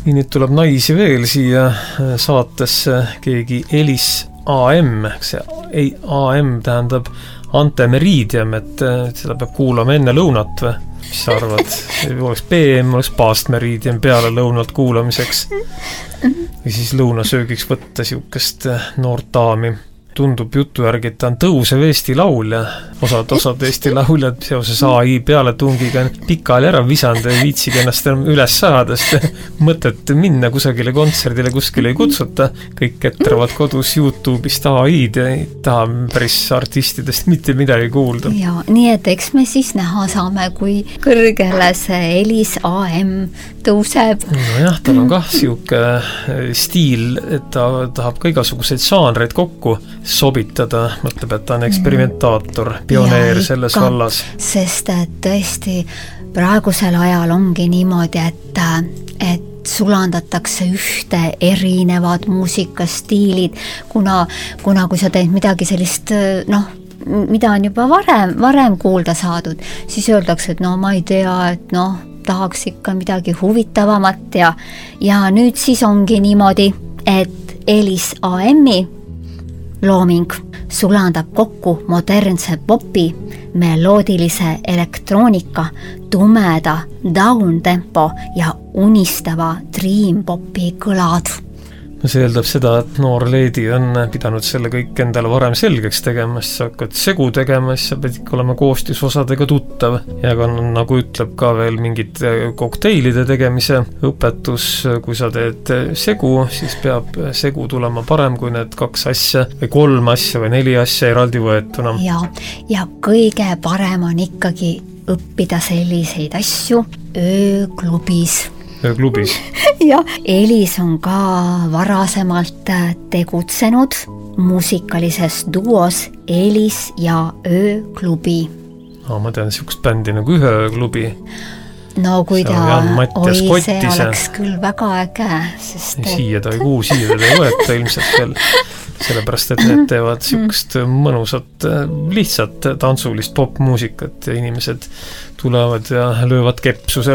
Nii nüüd tuleb naisi veel siia saatesse, keegi Elis AM, see AM tähendab antemeridium, et seda peab kuulama enne lõunat või? Mis sa arvad? Oleks PM, oleks past-meridium peale lõunalt kuulamiseks. Või siis lõunasöögiks võtta siukest noort daami. Tundub jutu järgi, et ta on tõusev Eesti laulja. Osad Eesti lauljad seoses AI pealetungiga pikali ära visanud ja viitsigi ennast üles saada, sest mõtet minna kusagile kontserdile kuskile ei kutsuta. Kõik ketravad kodus YouTube'ist AI-d ja ei taha päris artistidest mitte midagi kuulda. Ja, nii et eks me siis näha saame, kui kõrgele see Elis AM tõuseb. Nojah, tal on kah siuke stiil, et ta tahab ka igasuguseid žaanreid kokku sobitada, mõtleb, et ta on eksperimentaator, pioneer selles vallas. Sest et tõesti praegusel ajal ongi niimoodi, et sulandatakse ühte erinevad muusikastiilid, kuna kui sa teed midagi sellist, mida on juba varem kuulda saadud, siis öeldakse, et ma ei tea, et tahaks ikka midagi huvitavamat ja nüüd siis ongi niimoodi, et Elis AM-i looming sulandab kokku modernse popi, meloodilise elektroonika, tumeda down-tempo ja unistava dream-popi kõlad. See eeldab seda, et noor leedi on pidanud selle kõik endale varem selgeks tegema, siis sa hakkad segu tegema, siis sa pead ikka olema koostisosadega tuttav. Ja ka nagu ütleb ka veel mingid kokteilide tegemise õpetus, kui sa teed segu, siis peab segu tulema parem kui need 2 asja või 3 asja või 4 asja eraldi võetuna. Ja kõige parem on ikkagi õppida selliseid asju ööklubis. Ja Elis on ka varasemalt tegutsenud muusikalises duos Elis ja ööklubi. Ma tean siukest bändi nagu Ühe ööklubi. No kui ta see oleks küll väga äge. Siia ta ei võeta ilmselt veel, sellepärast et need teevad siukest mõnusat, lihtsat tantsulist popmuusikat ja inimesed tulevad ja löövad kepsu